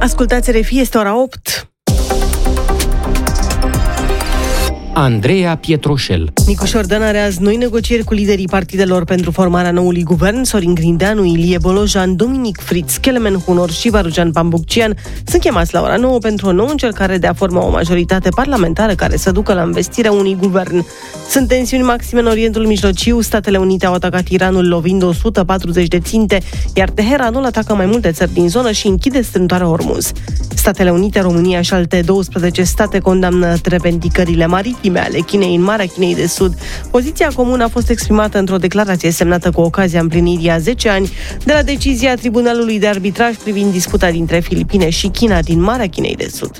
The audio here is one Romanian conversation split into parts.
Ascultați RFI, este ora 8. Andreea Pietroșel. Nicu Șordan are azi noi negocieri cu liderii partidelor pentru formarea noului guvern. Sorin Grindeanu, Ilie Bolojan, Dominic Fritz, Kelemen Hunor și Varujan Pambuccian sunt chemați la ora 9 pentru o nouă încercare de a forma o majoritate parlamentară care să ducă la învestirea unui guvern. Sunt tensiuni maxime în Orientul Mijlociu. Statele Unite au atacat Iranul lovind 140 de ținte, iar Teheranul atacă mai multe țări din zonă și închide strâmtoarea Hormuz. Statele Unite, România și alte 12 state condamnă revendicările maritime ale Chinei în Marea Chinei de Sud. Poziția comună a fost exprimată într-o declarație semnată cu ocazia împlinirii a 10 ani de la decizia Tribunalului de Arbitraj privind disputa dintre Filipine și China din Marea Chinei de Sud.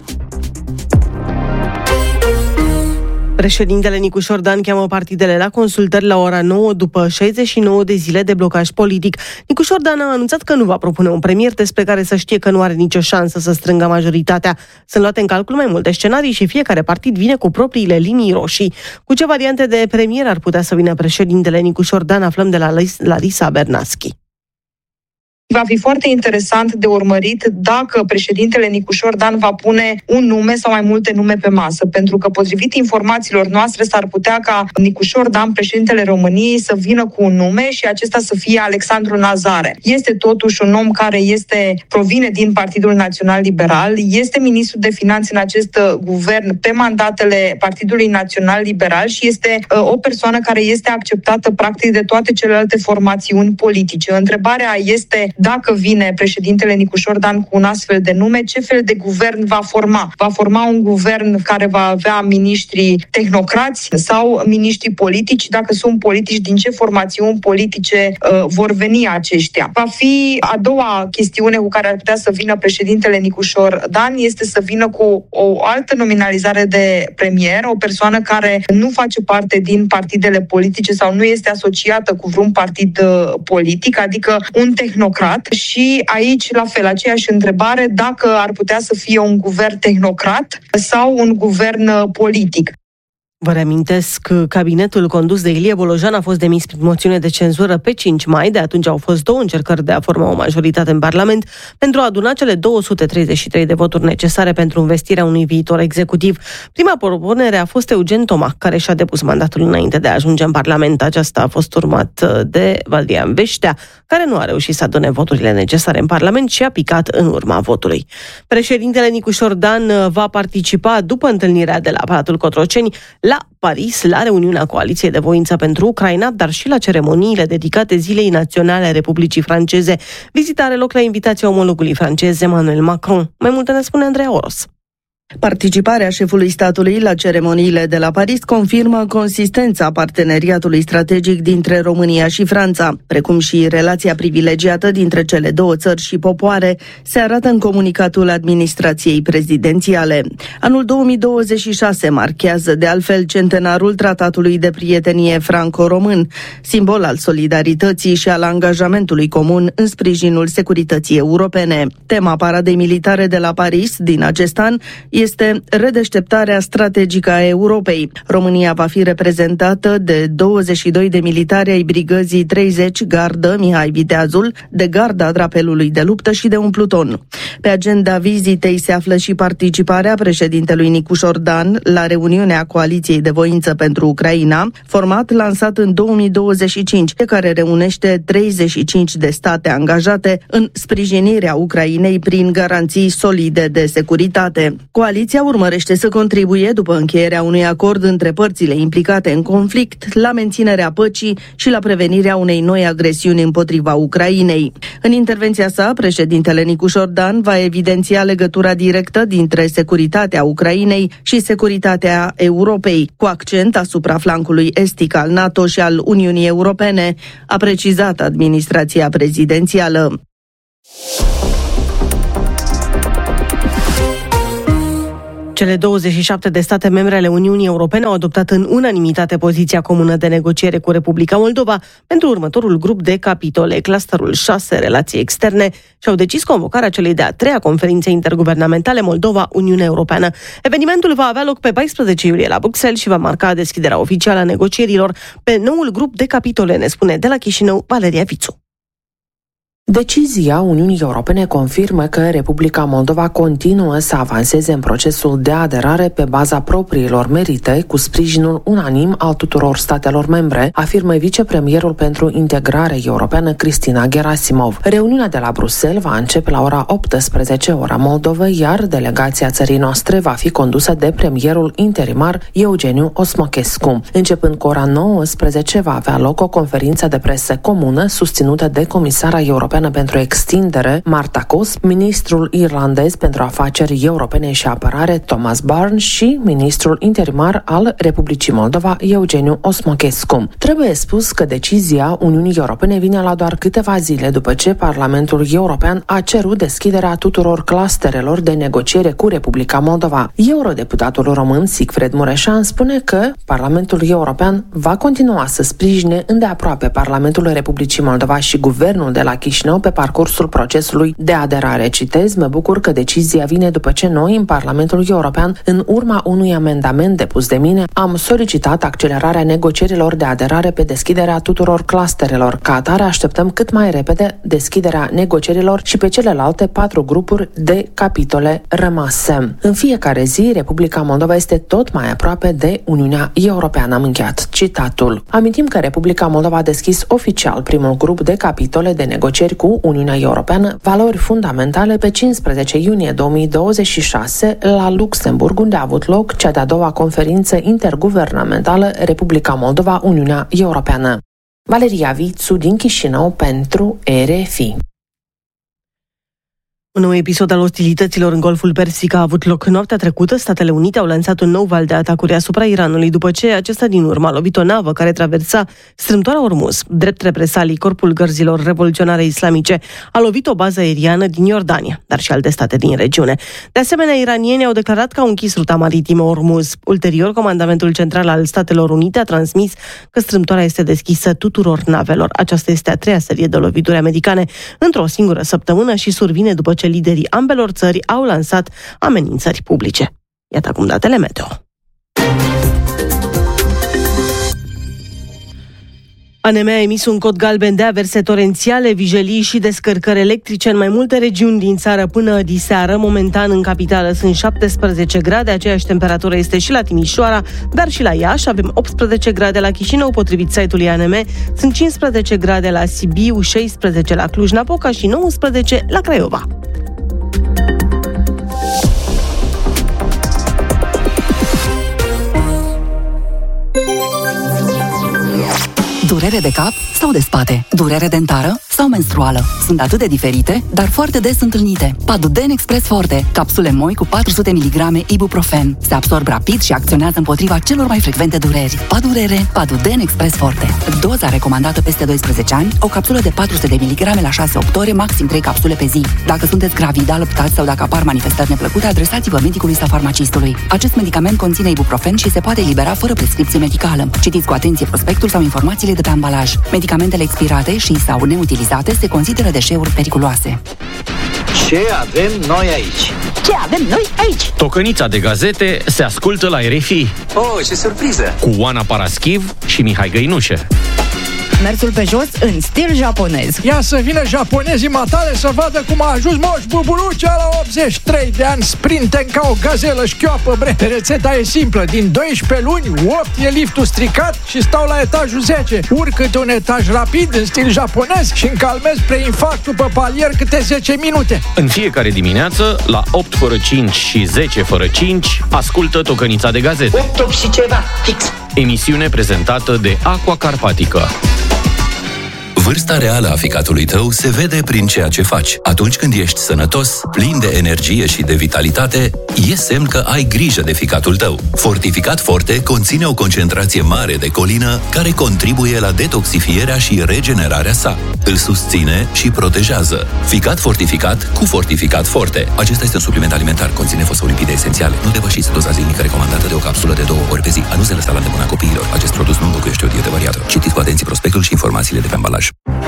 Președintele Nicu Șordan cheamă partidele la consultări la ora 9 după 69 de zile de blocaj politic. Nicu Șordan a anunțat că nu va propune un premier despre care să știe că nu are nicio șansă să strângă majoritatea. Sunt luate în calcul mai multe scenarii și fiecare partid vine cu propriile linii roșii. Cu ce variante de premier ar putea să vină președintele Nicu Șordan, aflăm de la Larisa Bernaschi. Va fi foarte interesant de urmărit dacă președintele Nicu Șordan va pune un nume sau mai multe nume pe masă, pentru că potrivit informațiilor noastre s-ar putea ca Nicu Șordan, președintele României, să vină cu un nume și acesta să fie Alexandru Nazare. Este totuși un om care provine din Partidul Național Liberal, este ministru de finanțe în acest guvern pe mandatele Partidului Național Liberal și este o persoană care este acceptată practic de toate celelalte formațiuni politice. Întrebarea este: dacă vine președintele Nicu Șordan cu un astfel de nume, ce fel de guvern va forma? Va forma un guvern care va avea miniștri tehnocrați sau miniștri politici? Dacă sunt politici, din ce formațiuni politice vor veni aceștia? Va fi a doua chestiune cu care ar putea să vină președintele Nicu Șordan, este să vină cu o altă nominalizare de premier, o persoană care nu face parte din partidele politice sau nu este asociată cu vreun partid politic, adică un tehnocrat. Și aici, la fel, aceeași întrebare, dacă ar putea să fie un guvern tehnocrat sau un guvern politic. Vă reamintesc că cabinetul condus de Ilie Bolojan a fost demis prin moțiune de cenzură pe 5 mai. De atunci au fost 2 încercări de a forma o majoritate în Parlament pentru a aduna cele 233 de voturi necesare pentru învestirea unui viitor executiv. Prima propunere a fost Eugen Toma, care și-a depus mandatul înainte de a ajunge în Parlament. Aceasta a fost urmat de Valerian Veștea, care nu a reușit să adune voturile necesare în Parlament și a picat în urma votului. Președintele Nicu Șordan va participa după întâlnirea de la Palatul Cotroceni la Paris, la reuniunea Coaliției de Voință pentru Ucraina, dar și la ceremoniile dedicate Zilei Naționale a Republicii Franceze. Vizita are loc la invitația omologului francez Emmanuel Macron. Mai multe ne spune Andreea Oros. Participarea șefului statului la ceremoniile de la Paris confirmă consistența parteneriatului strategic dintre România și Franța, precum și relația privilegiată dintre cele două țări și popoare, se arată în comunicatul administrației prezidențiale. Anul 2026 marchează de altfel centenarul Tratatului de Prietenie franco-român, simbol al solidarității și al angajamentului comun în sprijinul securității europene. Tema paradei militare de la Paris din acest an este redeșteptarea strategică a Europei. România va fi reprezentată de 22 de militari ai brigăzii 30 Gardă Mihai Viteazul, de Garda Drapelului de Luptă și de un pluton. Pe agenda vizitei se află și participarea președintelui Nicu Șordan la reuniunea Coaliției de Voință pentru Ucraina, format lansat în 2025, care reunește 35 de state angajate în sprijinirea Ucrainei prin garanții solide de securitate. Coaliția urmărește să contribuie, după încheierea unui acord între părțile implicate în conflict, la menținerea păcii și la prevenirea unei noi agresiuni împotriva Ucrainei. În intervenția sa, președintele Nicu Șordan va evidenția legătura directă dintre securitatea Ucrainei și securitatea Europei, cu accent asupra flancului estic al NATO și al Uniunii Europene, a precizat administrația prezidențială. Cele 27 de state membre ale Uniunii Europene au adoptat în unanimitate poziția comună de negociere cu Republica Moldova pentru următorul grup de capitole, clusterul 6, relații externe, și au decis convocarea celei de-a 3-a conferințe interguvernamentale Moldova-Uniunea Europeană. Evenimentul va avea loc pe 14 iulie la Bruxelles și va marca deschiderea oficială a negocierilor pe noul grup de capitole, ne spune de la Chișinău Valeria Vițu. Decizia Uniunii Europene confirmă că Republica Moldova continuă să avanseze în procesul de aderare pe baza propriilor merite, cu sprijinul unanim al tuturor statelor membre, afirmă vicepremierul pentru integrare europeană Cristina Gerasimov. Reuniunea de la Bruxelles va începe la ora 18, ora Moldova, iar delegația țării noastre va fi condusă de premierul interimar Eugeniu Osmochescu. Începând cu ora 19, va avea loc o conferință de presă comună susținută de comisara europeană pentru extindere, Marta Kos, ministrul irlandez pentru afaceri europene și apărare, Thomas Barnes, și ministrul interimar al Republicii Moldova, Eugeniu Osmochescu. Trebuie spus că decizia Uniunii Europene vine la doar câteva zile după ce Parlamentul European a cerut deschiderea tuturor clusterelor de negociere cu Republica Moldova. Eurodeputatul român Siegfried Mureșan spune că Parlamentul European va continua să sprijine îndeaproape Parlamentul Republicii Moldova și guvernul de la Chișinău pe parcursul procesului de aderare. Citez: mă bucur că decizia vine după ce noi, în Parlamentul European, în urma unui amendament depus de mine, am solicitat accelerarea negocierilor de aderare pe deschiderea tuturor clusterelor. Ca atare, așteptăm cât mai repede deschiderea negocierilor și pe celelalte 4 grupuri de capitole rămase. În fiecare zi, Republica Moldova este tot mai aproape de Uniunea Europeană. Am încheiat citatul. Amintim că Republica Moldova a deschis oficial primul grup de capitole de negocieri cu Uniunea Europeană, valori fundamentale, pe 15 iunie 2026 la Luxemburg, unde a avut loc cea de-a doua conferință interguvernamentală Republica Moldova-Uniunea Europeană. Valeria Vițu din Chișinău pentru RFI. Un nou episod al ostilităților în Golful Persic a avut loc noaptea trecută. Statele Unite au lansat un nou val de atacuri asupra Iranului după ce acesta din urmă a lovit o navă care traversa strâmtoarea Ormuz. Drept represalii, Corpul Gărzilor Revoluționare Islamice a lovit o bază aeriană din Iordania, dar și alte state din regiune. De asemenea, iranienii au declarat că au închis ruta maritimă Ormuz. Ulterior, Comandamentul Central al Statelor Unite a transmis că strâmtoarea este deschisă tuturor navelor. Aceasta este a treia serie de lovituri americane într-o singură săptămână și survine după ce liderii ambelor țări au lansat amenințări publice. Iată acum datele meteo. ANM a emis un cod galben de averse torențiale, vijelii și descărcări electrice în mai multe regiuni din țară până diseară. Momentan în capitală sunt 17 grade, aceeași temperatură este și la Timișoara, dar și la Iași. Avem 18 grade la Chișinău, potrivit site-ului ANM, sunt 15 grade la Sibiu, 16 la Cluj-Napoca și 19 la Craiova. Durere de cap sau de spate? Durere dentară sau menstruală? Sunt atât de diferite, dar foarte des întâlnite. Paduden Express Forte, capsule moi cu 400 mg ibuprofen. Se absorb rapid și acționează împotriva celor mai frecvente dureri. Padurere, Paduden Express Forte. Doza recomandată peste 12 ani, o capsulă de 400 de mg la 6-8 ore, maxim 3 capsule pe zi. Dacă sunteți gravid, alăptați sau dacă apar manifestări neplăcute, adresați-vă medicului sau farmacistului. Acest medicament conține ibuprofen și se poate elibera fără prescripție medicală. Citiți cu atenție prospectul sau informațiile de pe ambalaj. Medicamentele expirate și sau neutilizate se consideră deșeuri periculoase. Ce avem noi aici? Ce avem noi aici? Tocănița de gazete se ascultă la RFI. Oh, ce surpriză! Cu Oana Paraschiv și Mihai Găinușe. Mersul pe jos în stil japonez. Ia să vină japonezii matale să vadă cum a ajuns Moș Buburucea la 83 de ani, sprinten ca o gazelă șchioapă, bre. Rețeta e simplă, din 12 luni, 8 e liftul stricat și stau la etajul 10. Urc câte un etaj rapid în stil japonez și încalmez preinfarctul pe palier câte 10 minute. În fiecare dimineață, la 8 fără 5 și 10 fără 5, ascultă Tocănița de gazete. 8 și ceva, fix. Emisiune prezentată de Aqua Carpatica. Vârsta reală a ficatului tău se vede prin ceea ce faci. Atunci când ești sănătos, plin de energie și de vitalitate, e semn că ai grijă de ficatul tău. Fortificat Forte conține o concentrație mare de colină care contribuie la detoxifierea și regenerarea sa. Îl susține și protejează. Ficat fortificat cu Fortificat Forte. Acesta este un supliment alimentar, conține fosfolipide esențiale. Nu depășiți doza zilnică recomandată de o capsulă de 2 ori pe zi. A nu se lăsa la îndemâna copiilor. Acest produs nu înlocuiește o dietă variată. Citiți cu atenție prospectul și informațiile de pe ambalaj.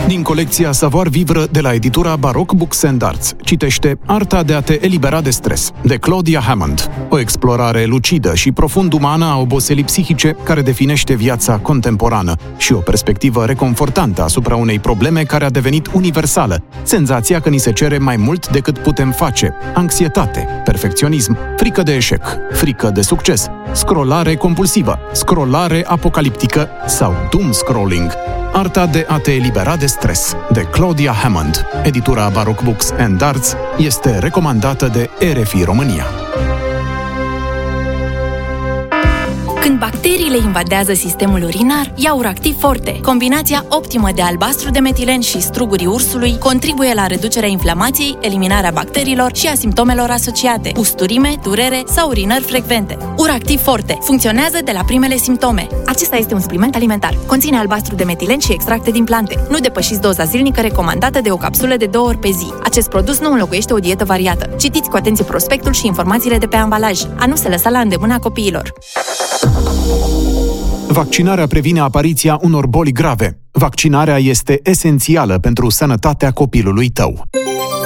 Din colecția Savoir Vivre de la editura Baroque Books and Arts, citește Arta de a te elibera de stres, de Claudia Hammond. O explorare lucidă și profund umană a oboselii psihice care definește viața contemporană și o perspectivă reconfortantă asupra unei probleme care a devenit universală. Senzația că ni se cere mai mult decât putem face, anxietate, perfecționism, frică de eșec, frică de succes, scrollare compulsivă, scrollare apocaliptică sau doom scrolling. Arta de a te elibera de stres, de Claudia Hammond. Editura Baroque Books and Arts este recomandată de RFI România. Când bacteriile invadează sistemul urinar, ia Uractiv Forte. Combinația optimă de albastru de metilen și strugurii ursului contribuie la reducerea inflamației, eliminarea bacteriilor și a simptomelor asociate, usturime, durere sau urinări frecvente. Uractiv Forte funcționează de la primele simptome. Acesta este un supliment alimentar. Conține albastru de metilen și extracte din plante. Nu depășiți doza zilnică recomandată de o capsulă de 2 ori pe zi. Acest produs nu înlocuiește o dietă variată. Citiți cu atenție prospectul și informațiile de pe ambalaj. A nu se lăsa la îndemâna copiilor. Vaccinarea previne apariția unor boli grave. Vaccinarea este esențială pentru sănătatea copilului tău.